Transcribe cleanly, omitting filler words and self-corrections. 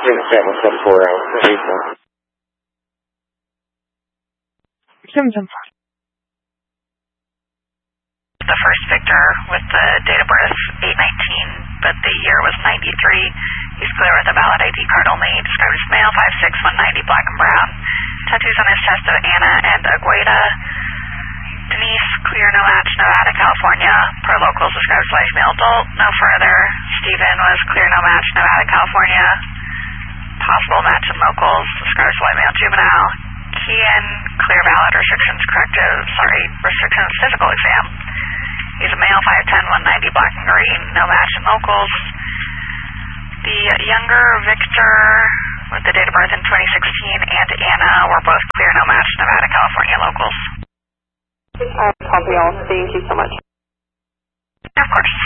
Unit 774 out. The first Victor with the date of birth 8/19, but the year was 93. He's clear with a valid ID card only. Described as male, 5'6", 190, black and brown. Tattoos on his chest of Anna and Agueda. Denise, clear, no match, Nevada, California. Per locals, described as life male adult. No further. Stephen was clear, no match, Nevada, California. Possible match in locals, described as white male juvenile. Kian, clear, valid, restrictions physical exam. He's a male, 5'10", 190, black and green, no match in locals. The younger Victor with the date of birth in 2016 and Anna were both clear, no match, Nevada, California locals. Copy all. Thank you so much. Of course.